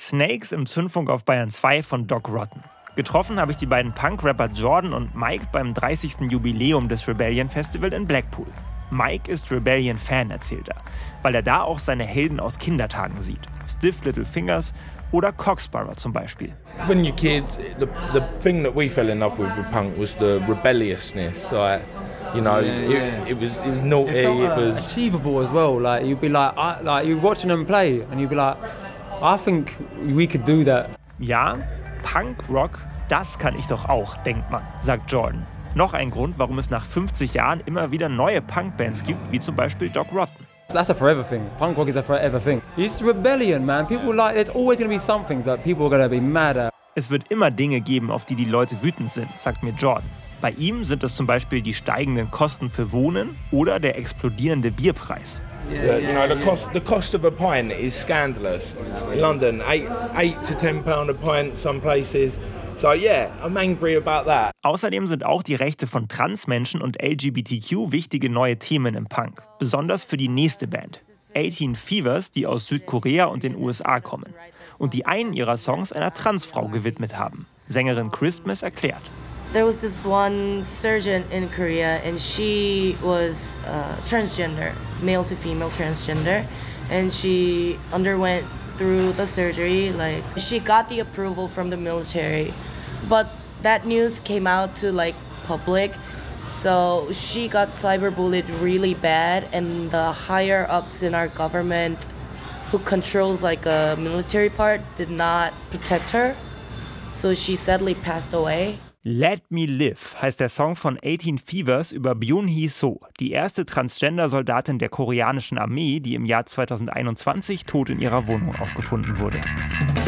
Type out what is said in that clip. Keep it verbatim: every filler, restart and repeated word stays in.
Snakes im Zündfunk auf Bayern zwei von Doc Rotten. Getroffen habe ich die beiden Punk-Rapper Jordan und Mike beim dreißigsten Jubiläum des Rebellion Festival in Blackpool. Mike ist Rebellion-Fan, erzählt er, weil er da auch seine Helden aus Kindertagen sieht. Stiff Little Fingers oder Cocksparrow zum Beispiel. When you're kids, the, the thing that we fell in love with with punk was the rebelliousness. Like, you know, yeah, yeah. It, it was it was naughty. It, felt, uh, it was achievable as well. Like you'd be like, I, like you're watching them play, and you'd be like, I think we could do that. Ja, Punk-Rock, das kann ich doch auch, denkt man, sagt Jordan. Noch ein Grund, warum es nach fünfzig Jahren immer wieder neue Punk-Bands gibt, wie zum Beispiel Doc Rotten. That's a forever thing. Punk rock is a forever thing. It's rebellion, man. People like, there's always going to be something that people are going to be mad at. Es wird immer Dinge geben, auf die die Leute wütend sind, sagt mir Jordan. Bei ihm sind es zum Beispiel die steigenden Kosten für Wohnen oder der explodierende Bierpreis. Yeah, you know, the cost the cost of a pint is scandalous. In London, eight eight to ten pound a pint some places. So yeah, I'm angry about that. Außerdem sind auch die Rechte von Transmenschen und L G B T Q wichtige neue Themen im Punk. Besonders für die nächste Band. achtzehn Fevers, die aus Südkorea und den U S A kommen. Und die einen ihrer Songs einer Transfrau gewidmet haben. Sängerin Christmas erklärt. There was this one surgeon in Korea and she was uh, transgender, male to female transgender. And she underwent through the surgery, like she got the approval from the military. But that news came out to like public, so she got cyberbullied really bad, and the higher ups in our government who controls like a military part did not protect her, so she sadly passed away. Let Me Live heißt der Song von achtzehn Fevers über Byun-hee So, die erste Transgender-Soldatin der koreanischen Armee, die im Jahr zweitausendeinundzwanzig tot in ihrer Wohnung aufgefunden wurde.